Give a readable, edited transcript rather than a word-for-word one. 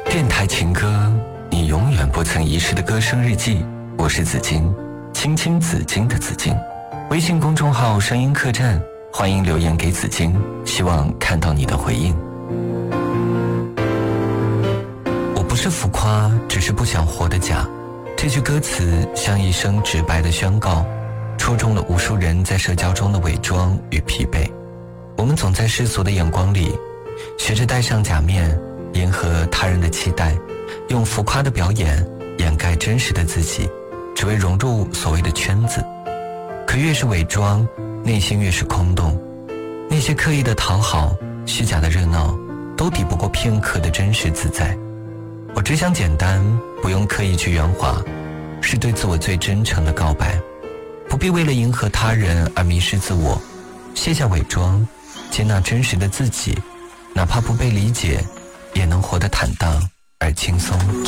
电台情歌，你永远不曾遗失的歌声日记。我是紫金，青青紫金的紫金。微信公众号声音客栈，欢迎留言给紫金，希望看到你的回应。我不是浮夸，只是不想活得假。这句歌词像一声直白的宣告，戳中了无数人在社交中的伪装与疲惫。我们总在世俗的眼光里学着戴上假面，迎合他人的期待，用浮夸的表演掩盖真实的自己，只为融入所谓的圈子。可越是伪装，内心越是空洞。那些刻意的讨好，虚假的热闹，都抵不过片刻的真实自在。我只想简单，不用刻意去圆滑，是对自我最真诚的告白。不必为了迎合他人而迷失自我，卸下伪装，接纳真实的自己，哪怕不被理解，也能活得坦荡而轻松。